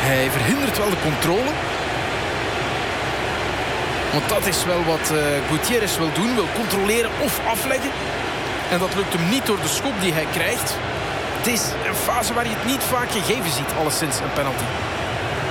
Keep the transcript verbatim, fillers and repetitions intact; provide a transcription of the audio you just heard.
Hij verhindert wel de controle. Want dat is wel wat uh, Gutierrez wil doen. Wil controleren of afleggen. En dat lukt hem niet door de schop die hij krijgt. Het is een fase waar je het niet vaak gegeven ziet, alleszins een penalty.